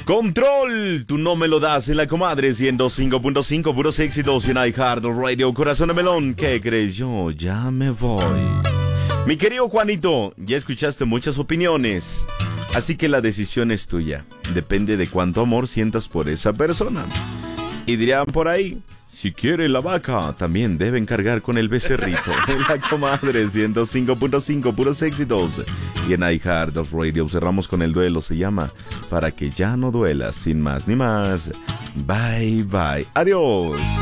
Control, tú no me lo das en la comadre 105.5, puros éxitos en iHeart Radio, corazón de melón. ¿Qué crees? Yo ya me voy. Mi querido Juanito, ya escuchaste muchas opiniones, así que la decisión es tuya. Depende de cuánto amor sientas por esa persona. Y dirían por ahí, si quiere la vaca, también deben cargar con el becerrito. En la comadre 105.5, puros éxitos. Y en iHeart Radio cerramos con el duelo, se llama Para que ya no duela, sin más ni más. Bye bye, adiós.